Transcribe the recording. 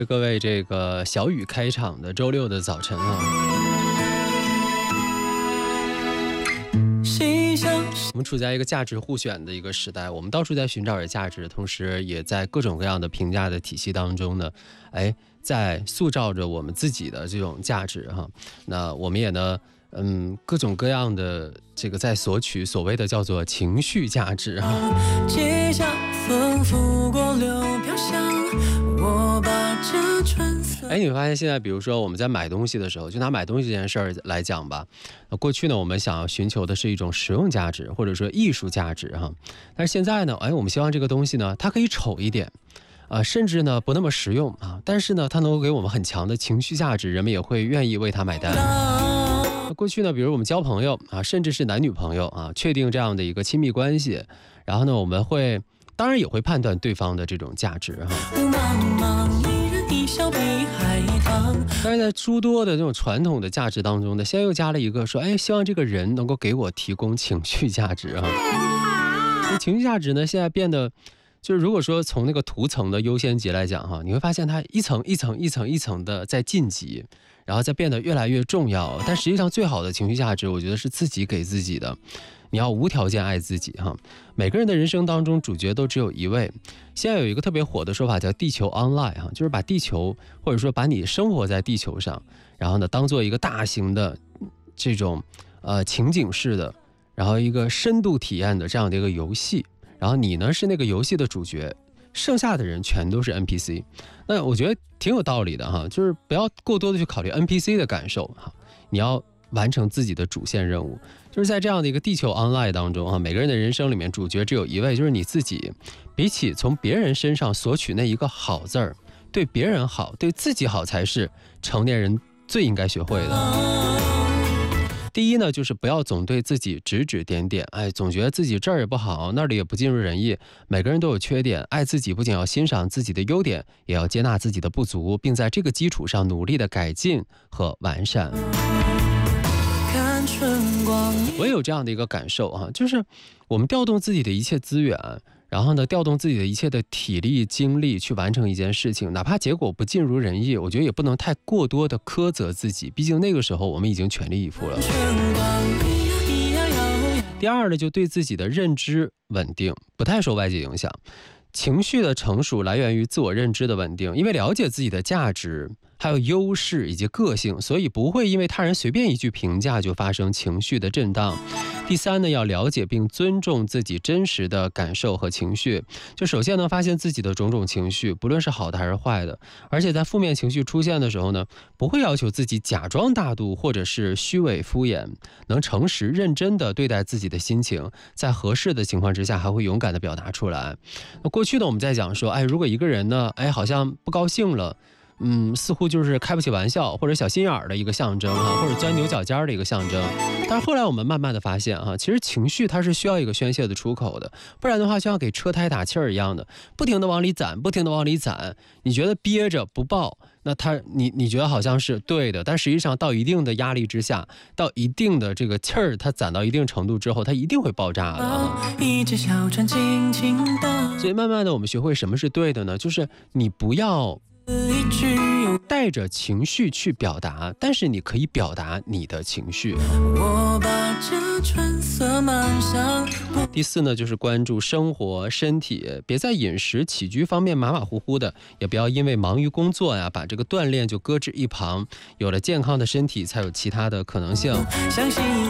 各位，这个小雨开场的周六的早晨啊，我们处在一个价值互选的一个时代，我们到处在寻找着价值，同时也在各种各样的评价的体系当中呢，在塑造着我们自己的这种价值哈。那我们也呢，各种各样的这个在索取所谓的叫做情绪价值哈。 街角风拂过柳飘香，我把这春色。 你会发现现在比如说我们在买东西的时候，就拿买东西这件事儿来讲吧，过去呢我们想要寻求的是一种实用价值或者说艺术价值哈，但是现在呢，我们希望这个东西呢它可以丑一点。甚至呢不那么实用啊，但是呢它能够给我们很强的情绪价值，人们也会愿意为它买单。过去呢，比如我们交朋友啊，甚至是男女朋友啊，确定这样的一个亲密关系，然后呢我们会当然也会判断对方的这种价值哈。但是在诸多的这种传统的价值当中呢，现在又加了一个说，希望这个人能够给我提供情绪价值啊。那情绪价值呢，现在变得就是如果说从那个图层的优先级来讲哈，你会发现它一层一层一层一层的在晋级，然后再变得越来越重要。但实际上最好的情绪价值，我觉得是自己给自己的。你要无条件爱自己哈。每个人的人生当中主角都只有一位。现在有一个特别火的说法叫地球 online 哈，就是把地球或者说把你生活在地球上，然后呢当做一个大型的这种情景式的，然后一个深度体验的这样的一个游戏。然后你呢是那个游戏的主角，剩下的人全都是 NPC。那我觉得挺有道理的哈，就是不要过多的去考虑 NPC 的感受哈，你要完成自己的主线任务。就是在这样的一个地球 online 当中啊，每个人的人生里面主角只有一位，就是你自己。比起从别人身上索取那一个好字儿，对别人好，对自己好才是成年人最应该学会的。第一呢，就是不要总对自己指指点点，总觉得自己这儿也不好，那里也不尽如人意。每个人都有缺点，爱自己不仅要欣赏自己的优点，也要接纳自己的不足，并在这个基础上努力的改进和完善。我也有这样的一个感受啊，就是我们调动自己的一切资源，然后呢，调动自己的一切的体力精力去完成一件事情，哪怕结果不尽如人意，我觉得也不能太过多的苛责自己，毕竟那个时候我们已经全力以赴了。第二呢，就对自己的认知稳定，不太受外界影响。情绪的成熟来源于自我认知的稳定，因为了解自己的价值还有优势以及个性，所以不会因为他人随便一句评价就发生情绪的震荡。第三呢，要了解并尊重自己真实的感受和情绪。就首先呢，发现自己的种种情绪，不论是好的还是坏的，而且在负面情绪出现的时候呢，不会要求自己假装大度或者是虚伪敷衍，能诚实认真的对待自己的心情，在合适的情况之下还会勇敢的表达出来。那过去呢，我们在讲说，如果一个人呢，好像不高兴了，似乎就是开不起玩笑或者小心眼儿的一个象征哈，或者钻牛角尖的一个象征。但是后来我们慢慢的发现哈，其实情绪它是需要一个宣泄的出口的，不然的话就像给车胎打气儿一样的，不停的往里攒，不停的往里攒。你觉得憋着不爆，那你觉得好像是对的，但实际上到一定的压力之下，到一定的这个气儿它攒到一定程度之后，它一定会爆炸的。所以慢慢的我们学会什么是对的呢？就是你不要带着情绪去表达，但是你可以表达你的情绪。第四呢，就是关注生活身体，别在饮食起居方面马马虎虎的，也不要因为忙于工作呀，把这个锻炼就搁置一旁。有了健康的身体，才有其他的可能性。